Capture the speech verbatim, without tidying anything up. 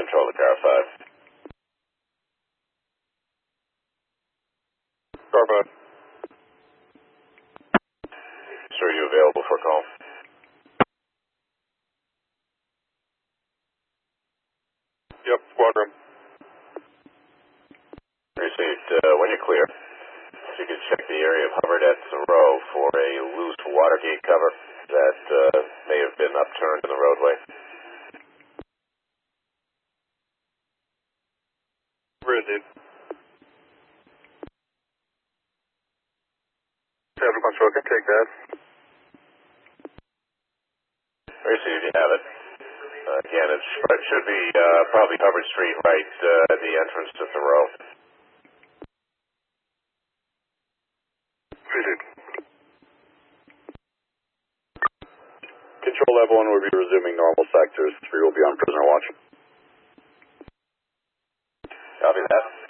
control to car five. Car five. Sir, are you available for a call? Yep, squad room. Received. Uh, when you're clear, if you could check the area of Hubbard at Thoreau for a loose water gate cover that uh, may have been upturned in the roadway. Received. Traffic control, can take that. Received, you have it. Uh, again, it sh- should be uh, probably Hubbard Street right uh, at the entrance to Thoreau. Received. Control level one will be resuming normal sectors. Three will be on prisoner watch. Copy that.